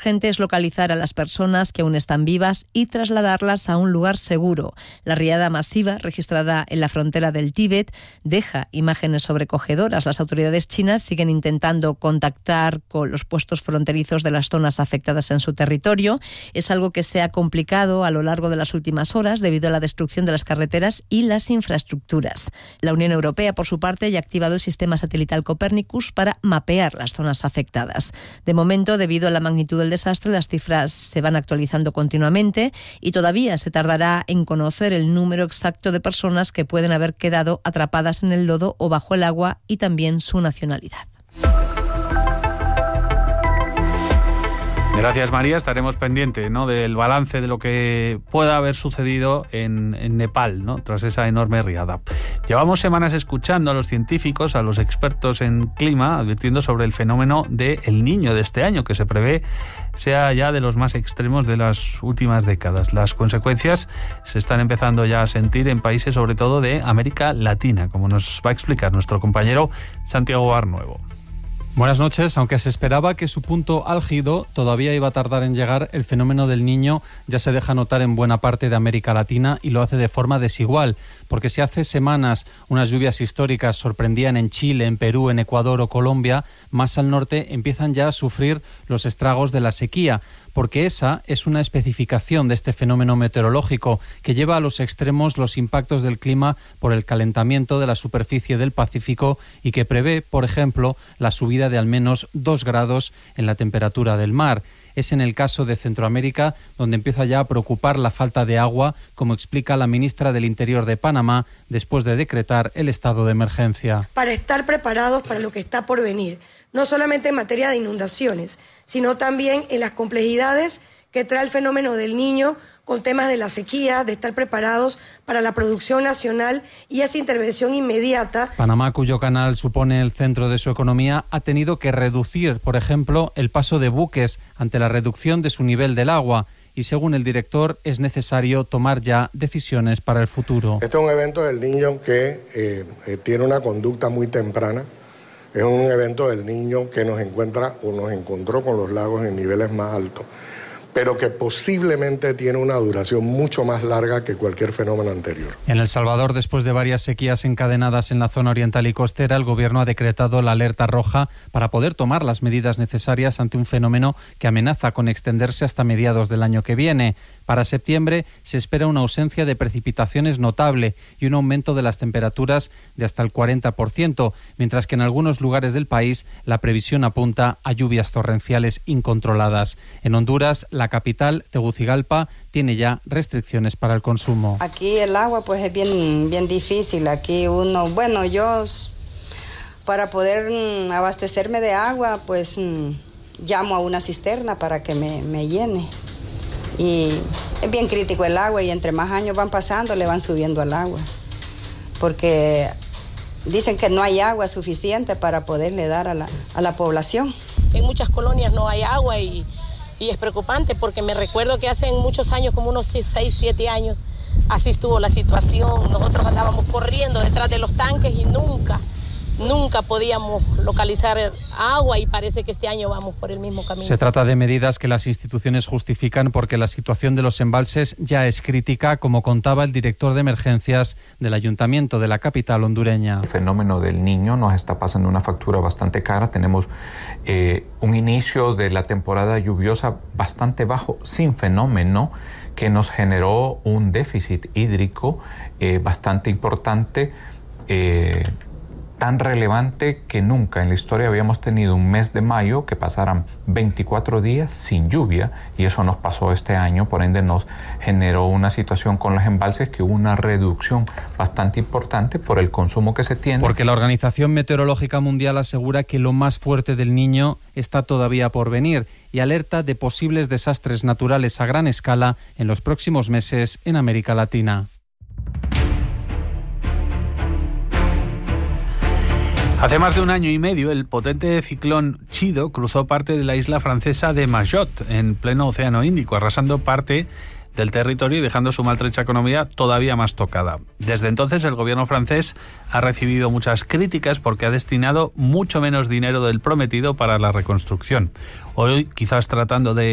urgente es localizar a las personas que aún están vivas y trasladarlas a un lugar seguro. La riada masiva registrada en la frontera del Tíbet deja imágenes sobrecogedoras. Las autoridades chinas siguen intentando contactar con los puestos fronterizos de las zonas afectadas en su territorio. Es algo que se ha complicado a lo largo de las últimas horas debido a la destrucción de las carreteras y las infraestructuras. La Unión Europea, por su parte, ya ha activado el sistema satelital Copernicus para mapear las zonas afectadas. De momento, debido a la magnitud del desastre, las cifras se van actualizando continuamente y todavía se tardará en conocer el número exacto de personas que pueden haber quedado atrapadas en el lodo o bajo el agua y también su nacionalidad. Gracias, María. Estaremos pendientes, ¿no?, del balance de lo que pueda haber sucedido en Nepal, ¿no?, tras esa enorme riada. Llevamos semanas escuchando a los científicos, a los expertos en clima, advirtiendo sobre el fenómeno del Niño de este año, que se prevé sea ya de los más extremos de las últimas décadas. Las consecuencias se están empezando ya a sentir en países, sobre todo de América Latina, como nos va a explicar nuestro compañero Santiago Barnuevo. Buenas noches. Aunque se esperaba que su punto álgido todavía iba a tardar en llegar, el fenómeno del Niño ya se deja notar en buena parte de América Latina y lo hace de forma desigual, porque si hace semanas unas lluvias históricas sorprendían en Chile, en Perú, en Ecuador o Colombia, más al norte empiezan ya a sufrir los estragos de la sequía, porque esa es una especificación de este fenómeno meteorológico que lleva a los extremos los impactos del clima por el calentamiento de la superficie del Pacífico y que prevé, por ejemplo, la subida de al menos 2 grados en la temperatura del mar. Es en el caso de Centroamérica donde empieza ya a preocupar la falta de agua, como explica la ministra del Interior de Panamá después de decretar el estado de emergencia. Para estar preparados para lo que está por venir, no solamente en materia de inundaciones, sino también en las complejidades que trae el fenómeno del Niño con temas de la sequía, de estar preparados para la producción nacional y esa intervención inmediata. Panamá, cuyo canal supone el centro de su economía, ha tenido que reducir, por ejemplo, el paso de buques ante la reducción de su nivel del agua. Y según el director, es necesario tomar ya decisiones para el futuro. Este es un evento del Niño que tiene una conducta muy temprana. Es un evento del Niño que nos encontró con los lagos en niveles más altos, pero que posiblemente tiene una duración mucho más larga que cualquier fenómeno anterior. En El Salvador, después de varias sequías encadenadas en la zona oriental y costera, el gobierno ha decretado la alerta roja para poder tomar las medidas necesarias ante un fenómeno que amenaza con extenderse hasta mediados del año que viene. Para septiembre se espera una ausencia de precipitaciones notable y un aumento de las temperaturas de hasta el 40%, mientras que en algunos lugares del país la previsión apunta a lluvias torrenciales incontroladas. En Honduras, la capital, Tegucigalpa, tiene ya restricciones para el consumo. Aquí el agua pues es bien difícil. Aquí yo para poder abastecerme de agua pues llamo a una cisterna para que me llene. Y es bien crítico el agua y entre más años van pasando le van subiendo al agua, porque dicen que no hay agua suficiente para poderle dar a la población. En muchas colonias no hay agua y es preocupante porque me recuerdo que hace muchos años, como unos 6, 7 años, así estuvo la situación. Nosotros andábamos corriendo detrás de los tanques y nunca podíamos localizar agua y parece que este año vamos por el mismo camino. Se trata de medidas que las instituciones justifican porque la situación de los embalses ya es crítica, como contaba el director de emergencias del Ayuntamiento de la capital hondureña. El fenómeno del Niño nos está pasando una factura bastante cara. Tenemos un inicio de la temporada lluviosa bastante bajo, sin fenómeno, que nos generó un déficit hídrico bastante importante, tan relevante que nunca en la historia habíamos tenido un mes de mayo que pasaran 24 días sin lluvia, y eso nos pasó este año. Por ende nos generó una situación con los embalses que hubo una reducción bastante importante por el consumo que se tiene. Porque la Organización Meteorológica Mundial asegura que lo más fuerte del Niño está todavía por venir y alerta de posibles desastres naturales a gran escala en los próximos meses en América Latina. Hace más de 1 año y medio, el potente ciclón Chido cruzó parte de la isla francesa de Mayotte, en pleno Océano Índico, arrasando parte del territorio y dejando su maltrecha economía todavía más tocada. Desde entonces, el gobierno francés ha recibido muchas críticas porque ha destinado mucho menos dinero del prometido para la reconstrucción. Hoy, quizás tratando de